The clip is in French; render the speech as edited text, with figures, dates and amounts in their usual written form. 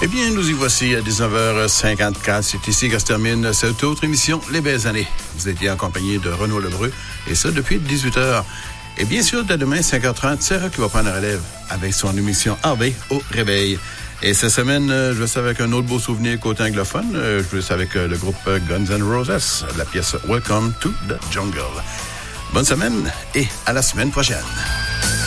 bien, nous y voici à 19h54. C'est ici que se termine cette autre émission, Les Belles Années. Vous étiez accompagné de Renaud Lebreu, et ça depuis 18h. Et bien sûr, dès demain, 5h30, Sarah qui va prendre la relève avec son émission AV au réveil. Et cette semaine, je vais ça avec un autre beau souvenir côté anglophone. Je vais ça avec le groupe Guns N' Roses, la pièce Welcome to the Jungle. Bonne semaine et à la semaine prochaine.